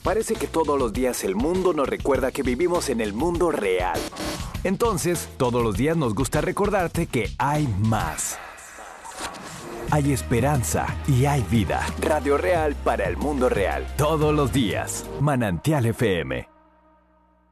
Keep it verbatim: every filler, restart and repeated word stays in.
Parece que todos los días el mundo nos recuerda que vivimos en el mundo real. Entonces, todos los días nos gusta recordarte que hay más. Hay esperanza y hay vida. Radio Real para el mundo real. Todos los días. Manantial F M.